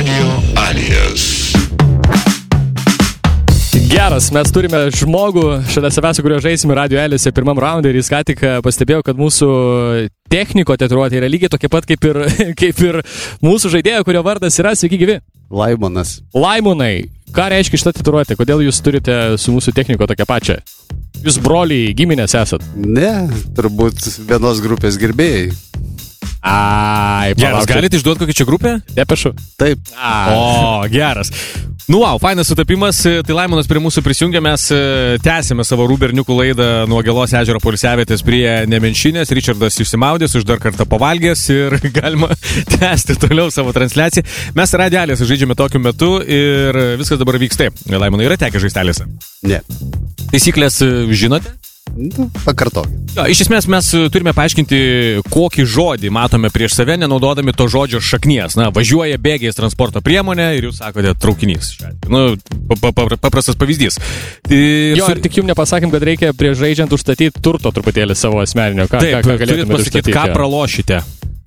Radio Alias. Geras, mes turime žmogų šalia savęs, su kurio žaisime Radio Alias'e pirmam raundui ir jis ką tik pastebėjo, kad mūsų techniko tatuiruotė yra lygiai tokia pat kaip ir mūsų žaidėjo, kurio vardas yra, sveiki gyvi. Laimonas. Laimonai, ką reiškia šitą tatuiruotę? Kodėl jūs turite su mūsų techniko tokią pačią? Jūs broliai giminės esat? Ne, turbūt vienos grupės gerbėjai. Ai, geras, galite išduoti kokią čia grupę? Depešu. Taip. O, geras. Nu, wow, fainas sutapimas. Tai Laimonas prie mūsų prisijungia, mes tęsime savo rūberniukų laidą nuo Gelos ežero poilsiavietės prie Nemenčinės. Ričardas išsimaudės, už dar kartą pavalgęs ir galima tęsti toliau savo transliaciją. Mes Radio Alias'e žaidžiame tokiu metu ir viskas dabar vyks taip. Laimonai, yra tekę žaisti Alias'e? Ne. Taisyklės žinote? Nu, pakartokit. Jo, iš esmės mes turime paaiškinti, kokį žodį matome prieš save, nenaudodami to žodžio šaknies. Na, važiuoja bėgiais transporto priemonė ir jūs sakote traukinys. Nu, paprastas pavyzdys. Jo, ir tik jums nepasakėm, kad reikia prieš žaidžiant užstatyti turto truputėlį savo asmeninio. Ką galėtumėte pasakyti, ką pralošite?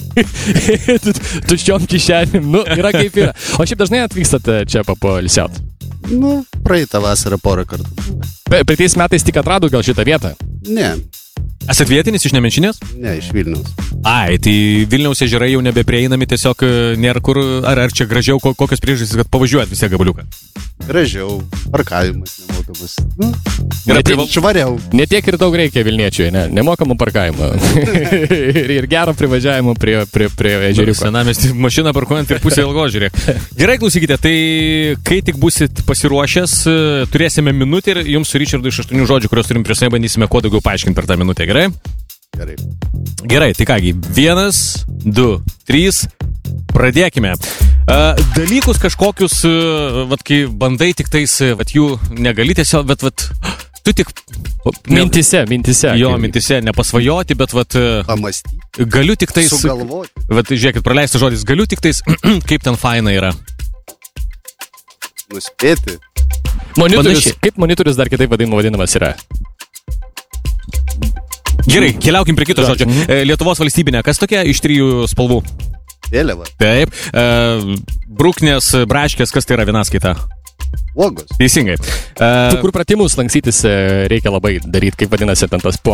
Tuščiom kišenėm. Nu, yra kaip yra. O šiaip dažnai atvykstate čia papoilsiaut? Nu, praeitą vasarą porą kartų. Praeitais metais tik atrado gal šitą vietą? Ne. Esat vietinis iš Nemenčinės? Ne, iš Vilniaus. Ai, tai Vilniaus ežerai jau nebeprieinami, tiesiog nėra kur, ar čia gražiau, kokios priežastys, kad pavažiuojat visą gabaliuką? Gražiau, parkavimas nemokamas. Nu, švariau. Ne tiek ir daug reikia Vilniečiui, ne? Nemokamų parkavimo. ir gero privažiavimo prie ežeriuko. Senamiestį mašiną parkuojant ir pusę ilgo, žiūrėk. Gerai, klausykite, tai kai tik busit pasiruošęs, turėsime minutę ir jums su Ričardu iš 8 žodžių, kuriuos turim prieš save, bandysime kuo daugiau paaiškinti per tą minutę, gerai? Gerai. Gerai, tai kągi, 1, 2, 3, pradėkime. Dalykus kažkokius, kai bandai tik tais, jų negali tiesiog, bet tu tik... Mintise. Jo, mintise, nepasvajoti, bet pamastyti. Galiu tik tais... Sugalvoti. Žiūrėkit, praleistas žodis, galiu tik tais, kaip ten faina yra. Nuspėti. Monitorius, kaip monitorius dar kitaip vadinamas yra? Gerai, keliaukim prie kito žodžio. Lietuvos valstybinė, kas tokia iš 3 spalvų? Vėliava. Taip. Bruknės, braškės, kas tai yra vienaskaita? Uogos. Teisingai. Tu kur pratimus lanksytis reikia labai daryti, kaip vadinasi ten tas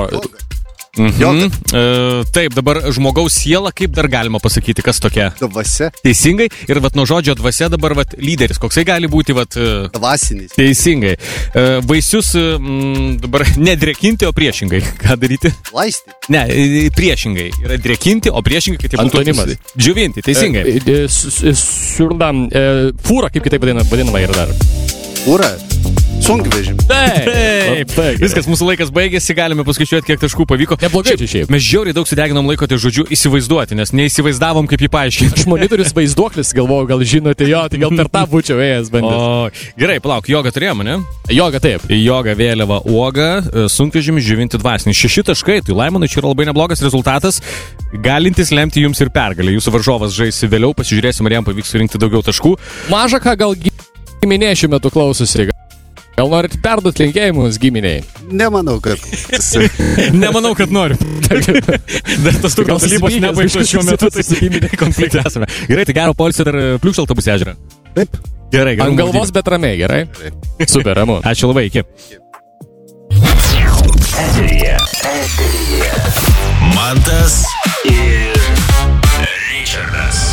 Taip, dabar žmogaus siela, kaip dar galima pasakyti, kas tokia? Dvasia. Teisingai. Ir nuo žodžio dvasia dabar lyderis. Koksai gali būti dvasinis. Teisingai. Vaisius dabar ne drekinti, o priešingai. Ką daryti? Laisti. Ne, priešingai. Yra drekinti, o priešingai, kad jie būtų antonimas. Džiuvinti, teisingai. Fūra, kaip kitaip vadinama yra dar? Fūra. Sunkvežimį. Taip. Viskas, mūsų laikas baigėsi, galime paskaičiuoti, kiek taškų pavyko. Neblogai čia šiaip. Mes žiauriai daug sudeginom laiko tai žodžiu įsivaizduoti, nes neįsivaizdavom, kaip jį paaiškinti. Aš monitorius vaizduoklis, galvojau, gal žinote jo, tai gal per tą būčiau ėjęs bandęs. Gerai, palauk, jogą turėjome, ne? Joga, taip. Joga, vėliava, uoga, sunkvežimis, džiovinti dvasinis. 6 taškai, tai Laimonai, čia yra labai neblogas rezultatas, galintis lemti jums ir pergalę. Jūsų varžovas žais vėliau, pasižiūrėsim, ar jam pavyks surinkti daugiau taškų. Maža ką gal giminė šiuo metu klausosi. Gal norit perduoti linkėjimus giminiai? Nemanau, kad. Nemanau, kad noriu. Dar tas turkos lybos nebaigtos šiuo metu, tai su giminiai konflikte esame. Gerai, tai gero poilsio dar pliūkštelta bus ežerą. Taip. Gerai, ant galvos, bet ramiai, gerai? Super, ramu. Ačiū labai, iki. Eteryje. Mantas ir Ričardas.